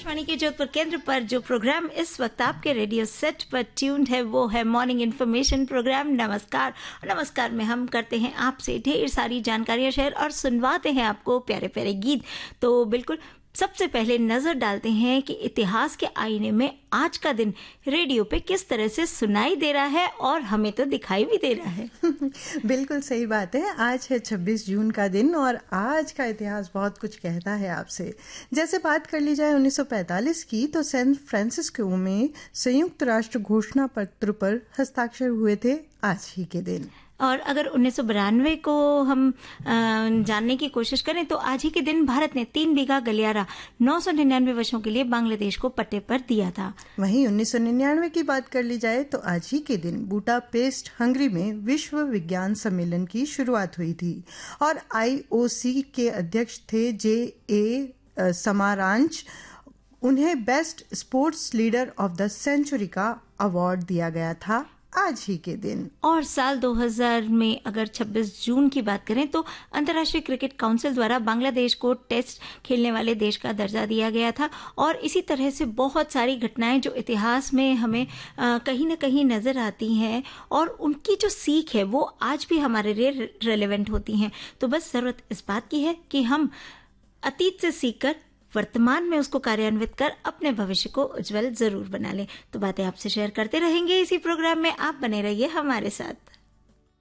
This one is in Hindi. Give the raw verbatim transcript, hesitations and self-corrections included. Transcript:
आकाशवाणी के जोधपुर केंद्र पर जो प्रोग्राम इस वक्त आपके रेडियो सेट पर ट्यून्ड है वो है मॉर्निंग इन्फॉर्मेशन प्रोग्राम नमस्कार। नमस्कार में हम करते हैं आपसे ढेर सारी जानकारियां शेयर और सुनवाते हैं आपको प्यारे प्यारे गीत। तो बिल्कुल सबसे पहले नजर डालते हैं कि इतिहास के आईने में आज का दिन रेडियो पे किस तरह से सुनाई दे रहा है और हमें तो दिखाई भी दे रहा है। बिल्कुल सही बात है। आज है छब्बीस जून का दिन और आज का इतिहास बहुत कुछ कहता है आपसे। जैसे बात कर ली जाए उन्नीस सौ पैंतालीस की, तो सैन फ्रांसिस्को में संयुक्त राष्ट्र घोषणा पत्र पर हस्ताक्षर हुए थे आज ही के दिन। और अगर उन्नीस सौ बानवे को हम जानने की कोशिश करें तो आज ही के दिन भारत ने तीन बीघा गलियारा नौ सौ निन्यानवे वर्षों के लिए बांग्लादेश को पट्टे पर दिया था। वहीं उन्नीस सौ निन्यानवे की बात कर ली जाए तो आज ही के दिन बुडापेस्ट हंगरी में विश्व विज्ञान सम्मेलन की शुरुआत हुई थी और आईओसी के अध्यक्ष थे जे ए समारांच। उन्हें best sports leader of the century का अवार्ड दिया गया था आज ही के दिन। और साल दो हज़ार में अगर छब्बीस जून की बात करें तो अंतर्राष्ट्रीय क्रिकेट काउंसिल द्वारा बांग्लादेश को टेस्ट खेलने वाले देश का दर्जा दिया गया था। और इसी तरह से बहुत सारी घटनाएं जो इतिहास में हमें आ, कहीं ना कहीं नजर आती हैं और उनकी जो सीख है वो आज भी हमारे लिए रेलेवेंट होती हैं। तो बस जरूरत इस बात की है कि हम अतीत से सीखकर वर्तमान में उसको कार्यान्वित कर अपने भविष्य को उज्जवल जरूर बना लें। तो बातें आपसे शेयर करते रहेंगे इसी प्रोग्राम में, आप बने रहिए हमारे साथ।